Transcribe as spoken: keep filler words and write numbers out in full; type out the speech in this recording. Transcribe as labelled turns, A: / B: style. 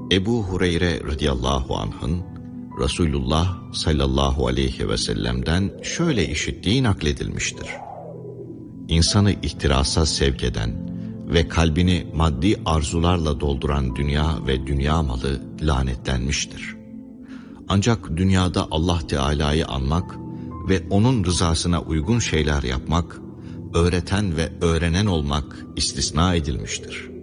A: Ebu Hureyre radıyallahu anh'ın Resulullah sallallahu aleyhi ve sellem'den şöyle işittiği nakledilmiştir. İnsanı ihtirasa sevk eden ve kalbini maddi arzularla dolduran dünya ve dünya malı lanetlenmiştir. Ancak dünyada Allah Teala'yı anmak ve O'nun rızasına uygun şeyler yapmak, öğreten ve öğrenen olmak istisna edilmiştir.